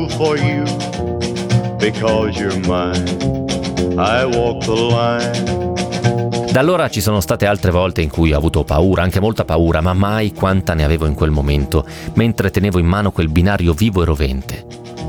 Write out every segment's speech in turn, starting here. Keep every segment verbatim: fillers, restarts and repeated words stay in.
For you, because you're mine, I walk the line. Da allora ci sono state altre volte in cui ho avuto paura, anche molta paura, ma mai quanta ne avevo in quel momento, mentre tenevo in mano quel binario vivo e rovente.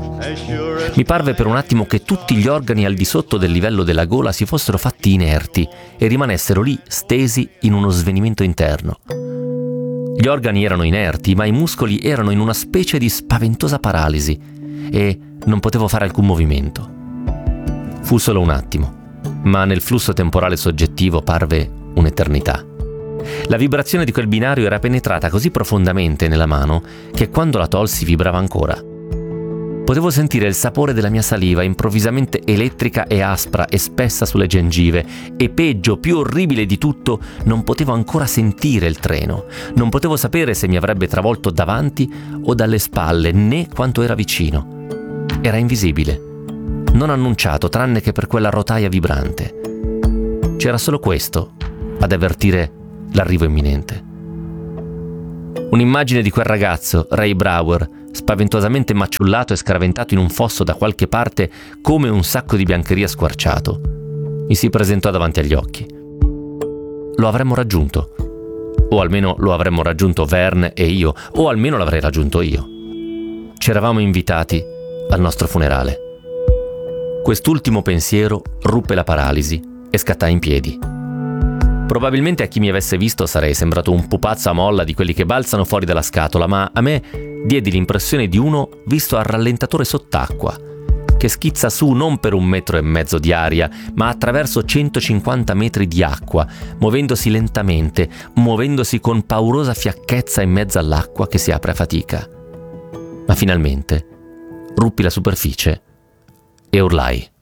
Mi parve per un attimo che tutti gli organi al di sotto del livello della gola si fossero fatti inerti e rimanessero lì stesi in uno svenimento interno. Gli organi erano inerti, ma i muscoli erano in una specie di spaventosa paralisi e non potevo fare alcun movimento. Fu solo un attimo, ma nel flusso temporale soggettivo parve un'eternità. La vibrazione di quel binario era penetrata così profondamente nella mano che quando la tolsi vibrava ancora. Potevo sentire il sapore della mia saliva improvvisamente elettrica e aspra e spessa sulle gengive e peggio, più orribile di tutto, non potevo ancora sentire il treno. Non potevo sapere se mi avrebbe travolto davanti o dalle spalle, né quanto era vicino. Era invisibile, non annunciato tranne che per quella rotaia vibrante. C'era solo questo ad avvertire l'arrivo imminente. Un'immagine di quel ragazzo, Ray Brower, spaventosamente maciullato e scraventato in un fosso da qualche parte come un sacco di biancheria squarciato, mi si presentò davanti agli occhi. Lo avremmo raggiunto, o almeno lo avremmo raggiunto Vern e io, o almeno l'avrei raggiunto io. Ci eravamo invitati al nostro funerale. Quest'ultimo pensiero ruppe la paralisi e scattai in piedi. Probabilmente a chi mi avesse visto sarei sembrato un pupazzo a molla di quelli che balzano fuori dalla scatola, ma a me diedi l'impressione di uno visto a rallentatore sott'acqua, che schizza su non per un metro e mezzo di aria, ma attraverso centocinquanta metri di acqua, muovendosi lentamente, muovendosi con paurosa fiacchezza in mezzo all'acqua che si apre a fatica. Ma finalmente ruppi la superficie e urlai.